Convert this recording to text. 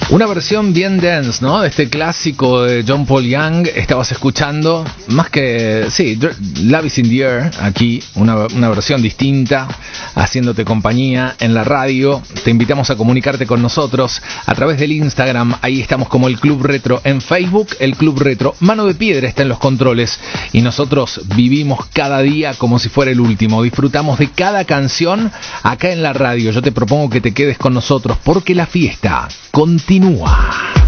Una versión bien dance, ¿no? De este clásico de John Paul Young. Estabas escuchando, más que, sí, Love is in the Air, aquí, una versión distinta, haciéndote compañía en la radio. Te invitamos a comunicarte con nosotros a través del Instagram. Ahí estamos como el Club Retro en Facebook, el Club Retro. Mano de Piedra está en los controles y nosotros vivimos cada día como si fuera el último. Disfrutamos de cada canción acá en la radio. Yo te propongo que te quedes con nosotros porque la fiesta continúa.